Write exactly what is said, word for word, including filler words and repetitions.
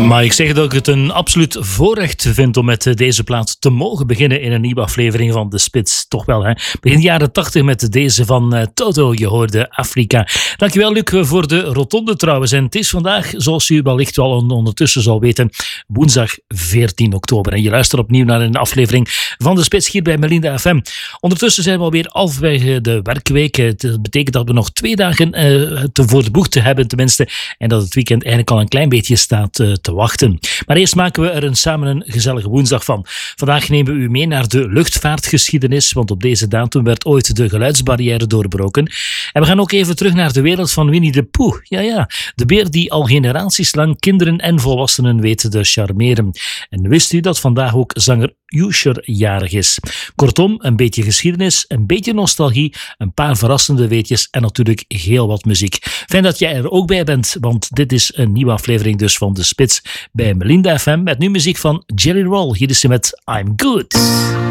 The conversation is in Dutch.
Maar ik zeg dat ik het een absoluut voorrecht vind om met deze plaat te mogen beginnen in een nieuwe aflevering van De Spits. Toch wel, hè? Begin jaren tachtig met deze van uh, Toto. Je hoorde Afrika. Dankjewel, Luc, voor de rotonde trouwens. En het is vandaag, zoals u wellicht wel ondertussen zal weten, woensdag veertien oktober. En je luistert opnieuw naar een aflevering van De Spits hier bij Melinda F M. Ondertussen zijn we alweer halverwege de werkweek. Het betekent dat we nog twee dagen uh, te voor de boeg te hebben tenminste. En dat het weekend eigenlijk al een klein beetje staat uh, te wachten. Maar eerst maken we er een, samen een gezellige woensdag van. Vandaag nemen we u mee naar de luchtvaartgeschiedenis, want op deze datum werd ooit de geluidsbarrière doorbroken. En we gaan ook even terug naar de wereld van Winnie de Pooh. Ja, ja, de beer die al generaties lang kinderen en volwassenen weet te charmeren. En wist u dat vandaag ook zanger Usher jarig is? Kortom, een beetje geschiedenis, een beetje nostalgie, een paar verrassende weetjes en natuurlijk heel wat muziek. Fijn dat jij er ook bij bent, want dit is een nieuwe aflevering dus van De Spits bij Melinda F M met nu muziek van Jelly Roll. Hier is ze met I'm Good.